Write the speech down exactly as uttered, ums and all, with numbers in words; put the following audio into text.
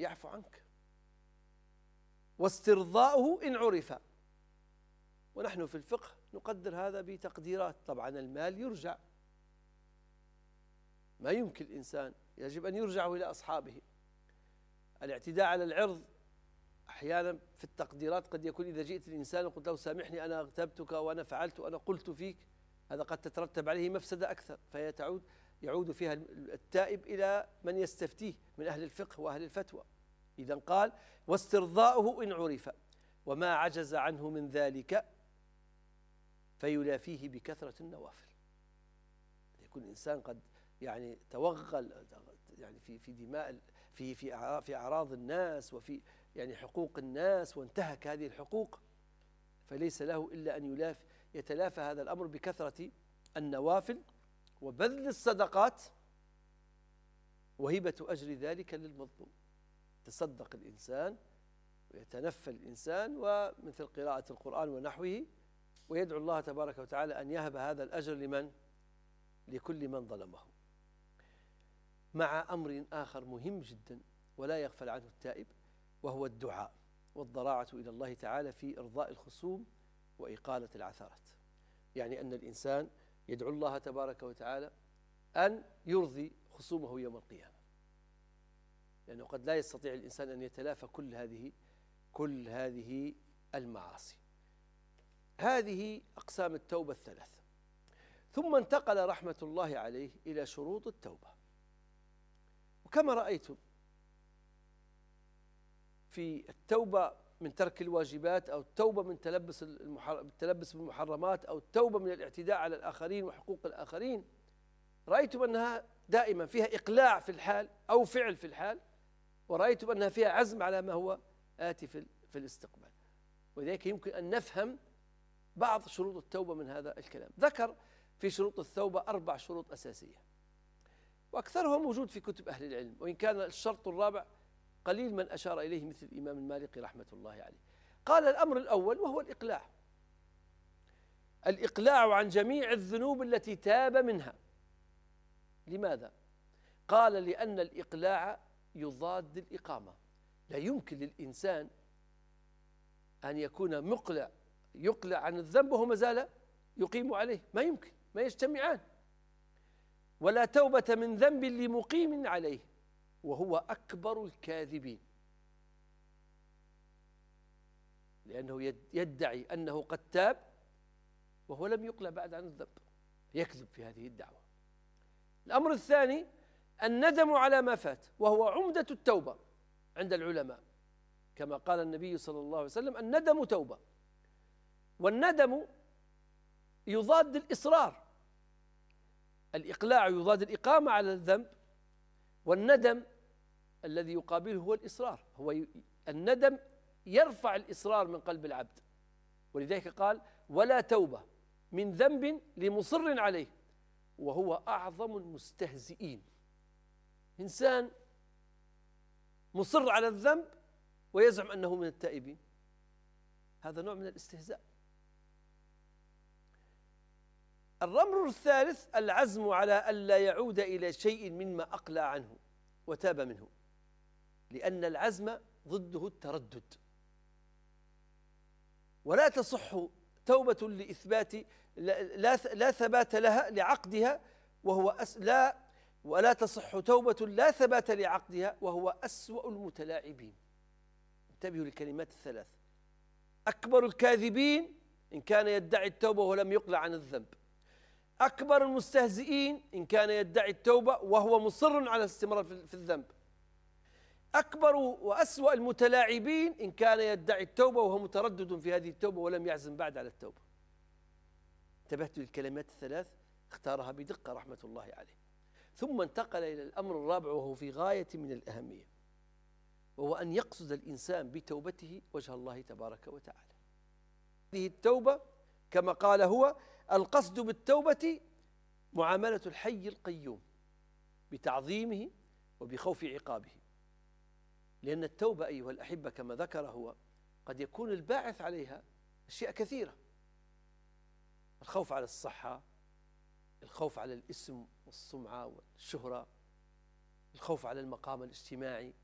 يعفو عنك. واسترضاؤه إن عرف. ونحن في الفقه نقدر هذا بتقديرات. طبعا المال يرجع، ما يمكن الإنسان، يجب أن يرجعه إلى أصحابه. الاعتداء على العرض أحيانا في التقديرات قد يكون إذا جئت الإنسان وقلت له سامحني أنا اغتبتك وأنا فعلت وأنا قلت فيك، هذا قد تترتب عليه مفسدة أكثر، فيتعود يعود فيها التائب إلى من يستفتيه من أهل الفقه وأهل الفتوى. إذن قال واسترضاؤه إن عرف، وما عجز عنه من ذلك فيلافيه بكثرة النوافل. يكون الإنسان قد يعني توغل يعني في في دماء في في في أعراض الناس وفي يعني حقوق الناس وانتهك هذه الحقوق، فليس له إلا أن يلاف يتلافى هذا الأمر بكثرة النوافل وبذل الصدقات وهبة أجر ذلك للمظلوم. تصدق الإنسان ويتنفل الإنسان ومثل قراءة القرآن ونحوه، ويدعو الله تبارك وتعالى أن يهب هذا الأجر لمن؟ لكل من ظلمه. مع أمر آخر مهم جدا ولا يغفل عنه التائب، وهو الدعاء والضراعة إلى الله تعالى في إرضاء الخصوم وإقالة العثرات. يعني أن الإنسان يدعو الله تبارك وتعالى أن يرضي خصومه يوم القيامة، لأنه قد لا يستطيع الإنسان أن يتلافى كل هذه كل هذه المعاصي. هذه أقسام التوبة الثلاث. ثم انتقل رحمة الله عليه إلى شروط التوبة. وكما رأيتم في التوبة من ترك الواجبات، أو التوبة من تلبس التلبس بالمحرمات، أو التوبة من الاعتداء على الآخرين وحقوق الآخرين، رأيتم أنها دائما فيها إقلاع في الحال أو فعل في الحال، ورأيتم أنها فيها عزم على ما هو آتي في في الاستقبال. ولذلك يمكن أن نفهم بعض شروط التوبة من هذا الكلام. ذكر في شروط التوبة أربع شروط أساسية، وأكثرها موجود في كتب أهل العلم، وإن كان الشرط الرابع قليل من أشار إليه مثل الإمام المالكي رحمة الله عليه. قال الأمر الأول وهو الإقلاع، الإقلاع عن جميع الذنوب التي تاب منها. لماذا؟ قال لأن الإقلاع يضاد الإقامة. لا يمكن للإنسان أن يكون مقلع يقلع عن الذنب وهو ما زال يقيم عليه، ما يمكن، ما يجتمعان. ولا توبة من ذنب لمقيم عليه، وهو أكبر الكاذبين، لأنه يدعي أنه قد تاب وهو لم يقلع بعد عن الذنب، يكذب في هذه الدعوة. الأمر الثاني الندم على ما فات، وهو عمدة التوبة عند العلماء، كما قال النبي صلى الله عليه وسلم الندم توبة. والندم يضاد الإصرار، الإقلاع يضاد الإقامة على الذنب، والندم الذي يقابله هو الإصرار. هو الندم يرفع الإصرار من قلب العبد، ولذلك قال ولا توبة من ذنب لمصر عليه وهو أعظم المستهزئين. إنسان مصر على الذنب ويزعم أنه من التائبين، هذا نوع من الاستهزاء. الأمر الثالث العزم على ألا يعود إلى شيء مما أقلع عنه وتاب منه، لأن العزم ضده التردد، ولا تصح توبة لإثبات لا لا ثبات لها لعقدها وهو أس لا ولا تصح توبة لا ثبات لعقدها وهو أسوأ المتلاعبين. انتبهوا للكلمات الثلاث: أكبر الكاذبين إن كان يدعي التوبة ولم يقلع عن الذنب، أكبر المستهزئين إن كان يدعي التوبة وهو مصر على الاستمرار في الذنب، أكبر وأسوأ المتلاعبين إن كان يدعي التوبة وهو متردد في هذه التوبة ولم يعزم بعد على التوبة. انتبهت للكلمات الثلاث، اختارها بدقة رحمة الله عليه. ثم انتقل إلى الأمر الرابع وهو في غاية من الأهمية، وهو أن يقصد الإنسان بتوبته وجه الله تبارك وتعالى. هذه التوبة كما قال هو القصد بالتوبة معاملة الحي القيوم بتعظيمه وبخوف عقابه، لأن التوبة أيها الأحبة كما ذكر هو قد يكون الباعث عليها أشياء كثيرة: الخوف على الصحة، الخوف على الاسم والسمعة والشهرة، الخوف على المقام الاجتماعي،